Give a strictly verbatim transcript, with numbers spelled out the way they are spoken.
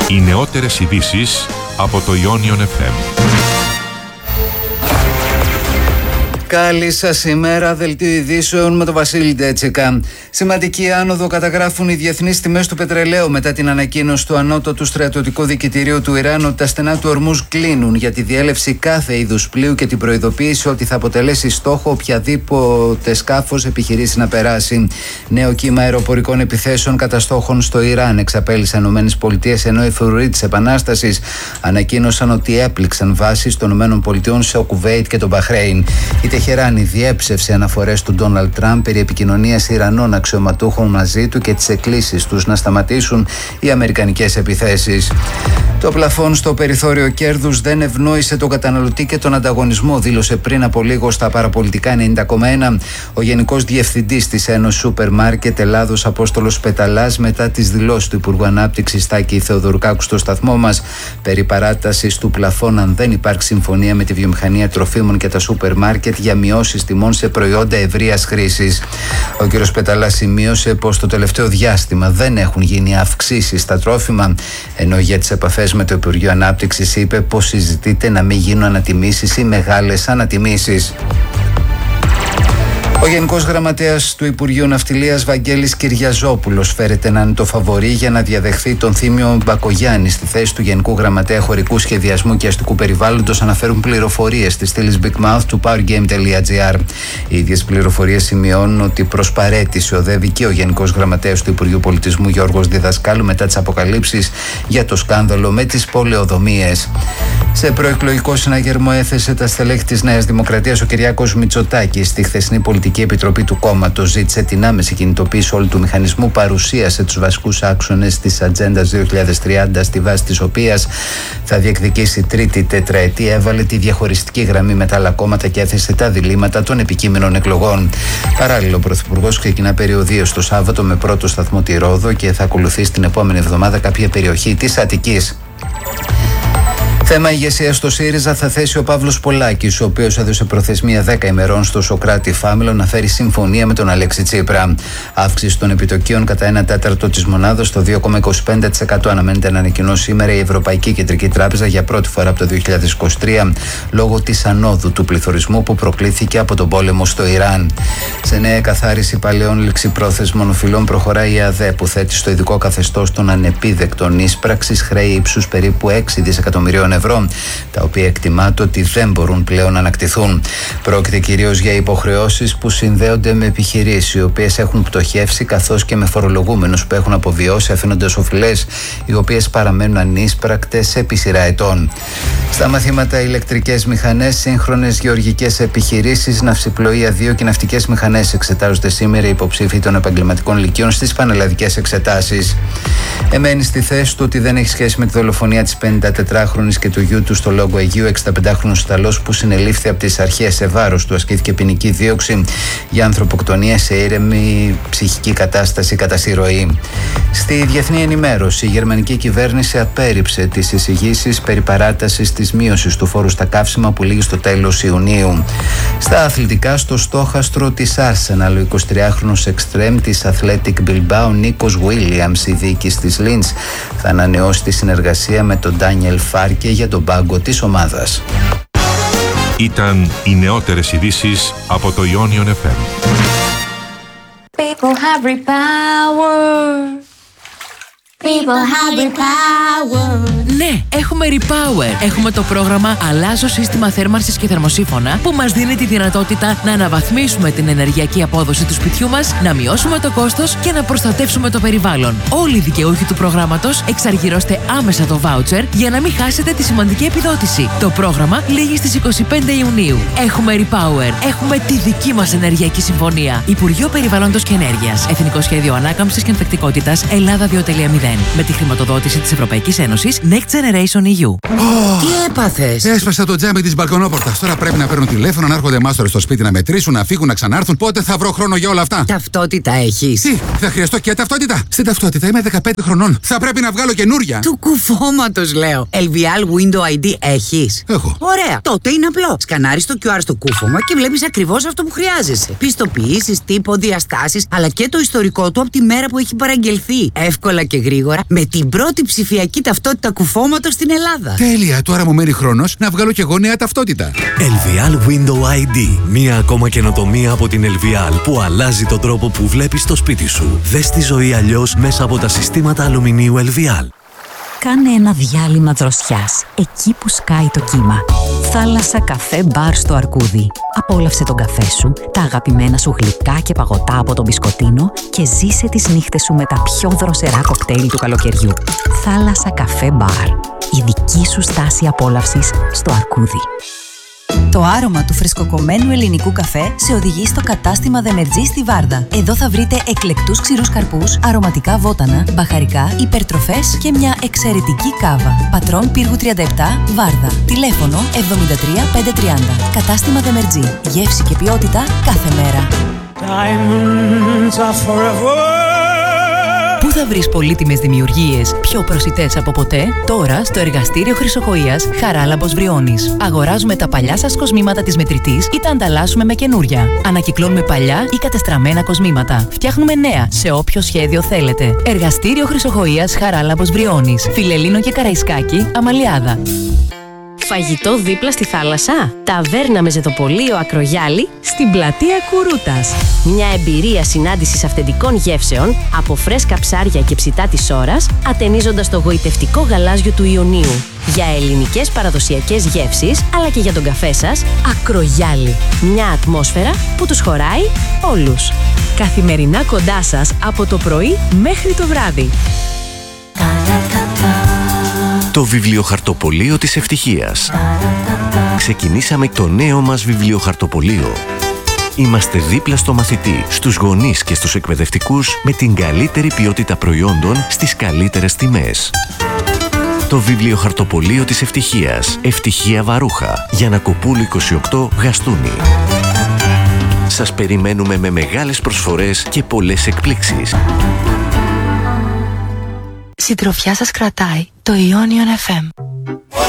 Οι νεότερες ειδήσεις από το Ionion εφ εμ. Καλή σας ημέρα, δελτίο ειδήσεων με τον Βασίλη Ντέτσικα. Σημαντική άνοδο καταγράφουν οι διεθνείς τιμές του πετρελαίου μετά την ανακοίνωση του ανώτατου στρατιωτικού δικητηρίου του Ιράν ότι τα στενά του Ορμούζ κλείνουν για τη διέλευση κάθε είδους πλοίου και την προειδοποίηση ότι θα αποτελέσει στόχο οποιαδήποτε σκάφος επιχειρήσει να περάσει. Νέο κύμα αεροπορικών επιθέσεων κατά στόχων στο Ιράν εξαπέλυσαν ΗΠΑ, ενώ οι φρουροί της Επανάστασης ανακοίνωσαν ότι έπληξαν βάσεις των ΗΠΑ σε Κουβέιτ και το Μπαχρέιν. Η Τεχεράνη διέψευσε αναφορές του Ντόναλντ Τραμπ περί επικοινωνίας Ιρανών αξιωματούχων μαζί του και τις εκκλήσεις τους να σταματήσουν οι αμερικανικές επιθέσεις. Το πλαφόν στο περιθώριο κέρδους δεν ευνόησε τον καταναλωτή και τον ανταγωνισμό, δήλωσε πριν από λίγο στα παραπολιτικά ενενήντα κόμμα ένα ο Γενικός Διευθυντής της Ένωσης Σούπερ Μάρκετ Ελλάδος Απόστολος Πεταλάς μετά τις δηλώσεις του Υπουργού Ανάπτυξης Τάκη Θεοδωρικάκου στο σταθμό μας περί παράτασης του πλαφόν αν δεν υπάρξει συμφωνία με τη βιομηχανία τροφίμων και τα σούπερ μάρκετ για μειώσεις τιμών σε προϊόντα ευρείας χρήσης. Ο κ. Πεταλάς σημείωσε πως το τελευταίο διάστημα δεν έχουν γίνει αυξήσεις στα τρόφιμα, ενώ για τις επαφές με το Υπουργείο Ανάπτυξης είπε πως συζητείται να μην γίνουν ανατιμήσεις ή μεγάλες ανατιμήσεις. Ο Γενικός Γραμματέας του Υπουργείου Ναυτιλίας Βαγγέλης Κυριαζόπουλος φέρεται να είναι το φαβορί για να διαδεχθεί τον Θήμιο Μπακογιάννη στη θέση του Γενικού Γραμματέα Χωρικού Σχεδιασμού και Αστικού Περιβάλλοντος, αναφέρουν πληροφορίες στη στήλη Big Mouth του powergame τελεία gr. Οι ίδιες πληροφορίες σημειώνουν ότι προς παραίτηση οδεύει και ο Γενικός Γραμματέας του Υπουργείου Πολιτισμού Γιώργος Διδασκάλου μετά τις αποκαλύψεις για το σκάνδαλο με τις πολεοδομίες. Σε προεκλογικό συναγερμό έθεσε τα στελέχη της Νέας Δημοκρατίας ο Κυριάκος Μητσοτάκης. Στη χθεσινή πολιτική επιτροπή του κόμματος ζήτησε την άμεση κινητοποίηση όλου του μηχανισμού, παρουσίασε τους βασικούς άξονες της Ατζέντας δύο χιλιάδες τριάντα, στη βάση της οποίας θα διεκδικήσει τρίτη τετραετία, έβαλε τη διαχωριστική γραμμή με τα άλλα κόμματα και έθεσε τα διλήμματα των επικείμενων εκλογών. Παράλληλα, ο Πρωθυπουργός ξεκινά περιοδίως το Σάββατο με πρώτο σταθμό τη Ρόδο και θα ακολουθήσει την επόμενη εβδομάδα κάποια περιοχή της Αττικής. Θέμα ηγεσία στο ΣΥΡΙΖΑ θα θέσει ο Παύλος Πολάκης, ο οποίος έδωσε προθεσμία δέκα ημερών στο Σωκράτη Φάμελο να φέρει συμφωνία με τον Αλέξη Τσίπρα. Αύξηση των επιτοκίων κατά ένα τέταρτο της μονάδας στο δύο κόμμα είκοσι πέντε τοις εκατό αναμένεται να ανακοινώσει σήμερα η Ευρωπαϊκή Κεντρική Τράπεζα για πρώτη φορά από το δύο χιλιάδες είκοσι τρία, λόγω της ανόδου του πληθωρισμού που προκλήθηκε από τον πόλεμο στο Ιράν. Σε νέα εκαθάριση παλαιών ληξιπρόθεσμων οφειλών προχωράει η ΑΔΕ, που θέτει στο ειδικό καθεστώς των ανεπίδεκτων ίσπραξης χρέη ύψους περίπου έξι δισεκατομμυρίων ευρώ, τα οποία εκτιμάται ότι δεν μπορούν πλέον να ανακτηθούν. Πρόκειται κυρίως για υποχρεώσεις που συνδέονται με επιχειρήσεις οι οποίες έχουν πτωχεύσει, καθώς και με φορολογούμενους που έχουν αποβιώσει αφήνοντας οφειλές οι οποίες παραμένουν ανίσπρακτες επί σειρά ετών. Στα μαθήματα ηλεκτρικές μηχανές, σύγχρονες γεωργικές επιχειρήσεις, ναυσιπλοεία δύο και ναυτικές μηχανές εξετάζονται σήμερα οι υποψήφοι των επαγγελματικών λυκείων στις πανελλαδικές εξετάσεις. Εμένει στη θέση του ότι δεν έχει σχέση με τη δολοφονία της πενηντατετράχρονης και του γιού του στο Λόγο Αιγείου, εξηνταπεντάχρονος Ιταλός που συνελήφθη από τις αρχές σε βάρος του. Ασκήθηκε ποινική δίωξη για ανθρωποκτονία σε ήρεμη ψυχική κατάσταση κατά συρροή. Στη διεθνή ενημέρωση, η γερμανική κυβέρνηση απέρριψε τις εισηγήσεις περί παράτασης της μείωσης του φόρου στα καύσιμα που λήγει στο τέλος Ιουνίου. Στα αθλητικά, στο στόχαστρο της Arsenal, ο εικοσιτριάχρονος εξτρέμ της Athletic Bilbao Νίκος Williams, η διοίκηση της Linz, θα ανανεώσει τη συνεργασία με τον Ντάνιελ Φάρκε για τον πάγκο της ομάδας. Ήταν οι νεότερες ειδήσεις από το Ionion εφ εμ. People have repower. People have repower. Ναι, έχουμε Repower. Έχουμε το πρόγραμμα Αλλάζω σύστημα θέρμανσης και θερμοσύφωνα που μας δίνει τη δυνατότητα να αναβαθμίσουμε την ενεργειακή απόδοση του σπιτιού μας, να μειώσουμε το κόστος και να προστατεύσουμε το περιβάλλον. Όλοι οι δικαιούχοι του προγράμματος εξαργυρώστε άμεσα το βάουτσερ για να μην χάσετε τη σημαντική επιδότηση. Το πρόγραμμα λήγει στις είκοσι πέντε Ιουνίου. Έχουμε Repower. Έχουμε τη δική μας ενεργειακή συμφωνία. Υπουργείο Περιβάλλοντος και Ενέργειας. Εθνικό Σχέδιο Ανάκαμψης και Ανθεκτικότητας Ελλάδα δύο κόμμα μηδέν. Με τη χρηματοδότηση της Ευρωπαϊκής Ένωσης Next Generation ι γιου. Oh, τι έπαθες? Έσπασα το τζάμι της μπαλκονόπορτας. Τώρα πρέπει να παίρνουν τηλέφωνο, να έρχονται μάστορες στο σπίτι να μετρήσουν, να φύγουν, να ξανάρθουν. Πότε θα βρω χρόνο για όλα αυτά? Ταυτότητα έχεις? Τι, θα χρειαστώ και ταυτότητα? Στην ταυτότητα είμαι δεκαπέντε χρονών. Θα πρέπει να βγάλω καινούρια. Του κουφώματος λέω. ελ βι αρ Window άι ντι έχεις? Έχω. Ωραία. Τότε είναι απλό. Σκανάρεις το κιου αρ στο κούφωμα και βλέπεις ακριβώς αυτό που χρειάζεσαι. Πιστοποιήσεις, τύπο, διαστάσεις, αλλά και το ιστορικό του από τη μέρα που έχει παραγγελθεί. Εύκολα και γρήγορα γρήγορα με την πρώτη ψηφιακή ταυτότητα κουφώματος στην Ελλάδα. Τέλεια, τώρα μου μένει χρόνος να βγάλω κι εγώ νέα ταυτότητα. Elvial Window άι ντι. Μία ακόμα καινοτομία από την Elvial που αλλάζει τον τρόπο που βλέπεις το σπίτι σου. Δες τη ζωή αλλιώς μέσα από τα συστήματα αλουμινίου Elvial. Κάνε ένα διάλειμμα δροσιάς, εκεί που σκάει το κύμα. Θάλασσα καφέ μπαρ στο Αρκούδι. Απόλαυσε τον καφέ σου, τα αγαπημένα σου γλυκά και παγωτά από τον μπισκοτίνο και ζήσε τις νύχτες σου με τα πιο δροσερά κοκτέιλ του καλοκαιριού. Θάλασσα καφέ μπαρ. Η δική σου στάση απόλαυσης στο Αρκούδι. Το άρωμα του φρεσκοκομμένου ελληνικού καφέ σε οδηγεί στο κατάστημα Δεμερτζή στη Βάρδα. Εδώ θα βρείτε εκλεκτούς ξηρούς καρπούς, αρωματικά βότανα, μπαχαρικά, υπερτροφές και μια εξαιρετική κάβα. Πατρών Πύργου τριάντα επτά, Βάρδα. Τηλέφωνο εβδομήντα τρία πεντακόσια τριάντα. Κατάστημα Δεμερτζή. Γεύση και ποιότητα κάθε μέρα. Πού θα βρεις πολύτιμες δημιουργίες πιο προσιτές από ποτέ? Τώρα στο εργαστήριο Χρυσοχοΐας Χαράλαμπος Βριώνης. Αγοράζουμε τα παλιά σας κοσμήματα της μετρητής ή τα ανταλλάσσουμε με καινούρια. Ανακυκλώνουμε παλιά ή κατεστραμμένα κοσμήματα. Φτιάχνουμε νέα σε όποιο σχέδιο θέλετε. Εργαστήριο Χρυσοχοΐας Χαράλαμπος Βριώνης. Φιλελλήνο και Καραϊσκάκη, Αμαλιάδα. Φαγητό δίπλα στη θάλασσα. Ταβέρνα με ζετοπολείο Ακρογιάλη στην πλατεία Κουρούτας. Μια εμπειρία συνάντησης αυθεντικών γεύσεων από φρέσκα ψάρια και ψητά της Ώρας, ατενίζοντας το γοητευτικό γαλάζιο του Ιωνίου. Για ελληνικές παραδοσιακές γεύσεις, αλλά και για τον καφέ σας, Ακρογιάλη. Μια ατμόσφαιρα που τους χωράει όλους. Καθημερινά κοντά σας από το πρωί μέχρι το βράδυ. Το βιβλιοχαρτοπωλείο της ευτυχίας. Ξεκινήσαμε το νέο μας βιβλιοχαρτοπωλείο. Είμαστε δίπλα στο μαθητή, στους γονείς και στους εκπαιδευτικούς με την καλύτερη ποιότητα προϊόντων στις καλύτερες τιμές. Το βιβλιοχαρτοπωλείο της ευτυχίας. Ευτυχία Βαρούχα. Γιαννακοπούλου είκοσι οκτώ, Γαστούνι. Σας περιμένουμε με μεγάλες προσφορές και πολλές εκπλήξεις. Συντροφιά σας κρατάει το Ionion εφ εμ.